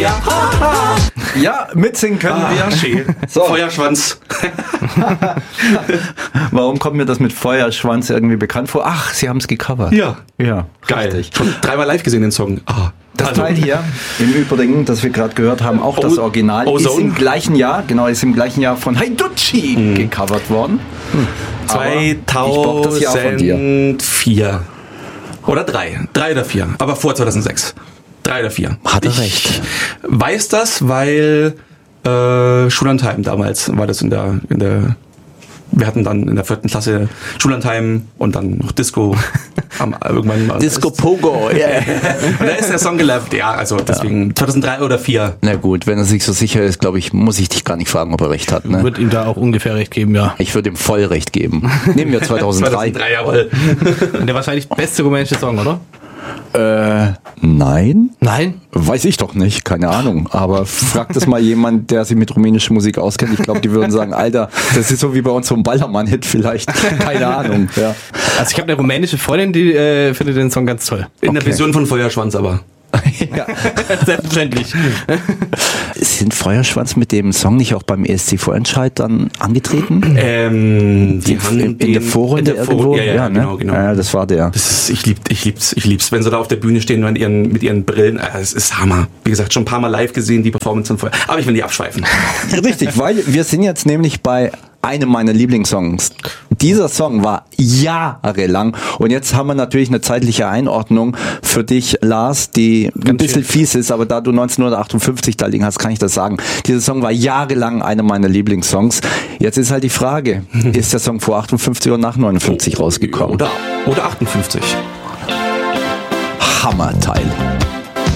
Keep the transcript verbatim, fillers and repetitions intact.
wir. Ja, mitsingen können Ah, wir. schön. So. Feuerschwanz. Warum kommt mir das mit Feuerschwanz irgendwie bekannt vor? Ach, sie haben es gecovert. Ja. Ja, Geil. richtig. Schon dreimal live gesehen, den Song. Ah. Das Also, Teil hier, im Übrigen, das wir gerade gehört haben, auch das O- Original, ist Ozone. im gleichen Jahr, genau, ist im gleichen Jahr von Haiducci Mhm. gecovert worden. Aber ich brauch das hier auch von dir. zweitausendvier. Oder drei. Drei oder vier. Aber vor zweitausendsechs. Drei oder vier. Hat er ich recht. Weiß das, weil äh, Schullandheim damals war das in der, in der wir hatten dann in der vierten Klasse Schullandheim und dann noch Disco. Am, irgendwann mal Disco Pogo, yeah. Und da ist der Song gelaufen. Ja, also deswegen zweitausenddrei oder vier. Na gut, wenn er sich so sicher ist, glaube ich, muss ich dich gar nicht fragen, ob er recht hat. Ne? Wird ihm da auch ungefähr recht geben, ja. Ich würde ihm voll recht geben. Nehmen wir zweitausenddrei. zweitausenddrei, jawohl. Der wahrscheinlich beste rumänische Song, oder? Äh, nein? Nein? Weiß ich doch nicht, keine Ahnung. Aber frag das mal jemand, der sich mit rumänischer Musik auskennt. Ich glaube, die würden sagen, Alter, das ist so wie bei uns so ein Ballermann-Hit vielleicht. Keine Ahnung. Ja. Also ich habe eine rumänische Freundin, die äh, findet den Song ganz toll. In der Version von Feuerschwanz aber. Ja, selbstverständlich. Sind Feuerschwanz mit dem Song nicht auch beim E S C Vorentscheid dann angetreten? Ähm, die haben in, in den- der Vorrunde in der Vor- irgendwo? Ja, ja, ne? genau, genau. Ja, das war der. Das ist, ich lieb, ich lieb's, ich lieb's. Wenn sie da auf der Bühne stehen mit ihren, mit ihren Brillen, äh, es ist Hammer. Wie gesagt, schon ein paar Mal live gesehen, die Performance von Feuer. Aber ich will nicht abschweifen. Richtig, weil wir sind jetzt nämlich bei einem meiner Lieblingssongs. Dieser Song war jahrelang und jetzt haben wir natürlich eine zeitliche Einordnung für dich, Lars, die ein bisschen fies ist, aber da du neunzehnhundertachtundfünfzig da liegen hast, kann ich das sagen. Dieser Song war jahrelang einer meiner Lieblingssongs. Jetzt ist halt die Frage, ist der Song vor achtundfünfzig oder nach neunundfünfzig rausgekommen? Oder, oder achtundfünfzig. Hammerteil.